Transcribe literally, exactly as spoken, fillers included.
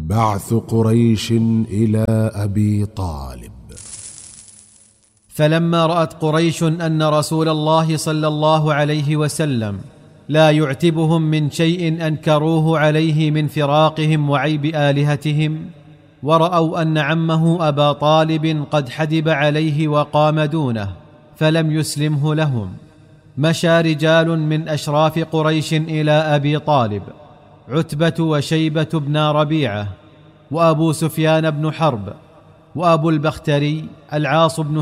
بعث قريش إلى أبي طالب. فلما رأت قريش أن رسول الله صلى الله عليه وسلم لا يعتبهم من شيء أنكروه عليه من فراقهم وعيب آلهتهم، ورأوا أن عمه أبا طالب قد حدب عليه وقام دونه فلم يسلمه لهم، مشى رجال من أشراف قريش إلى أبي طالب، عتبة وشيبة بن ربيعة وأبو سفيان بن حرب وأبو البختري العاص بن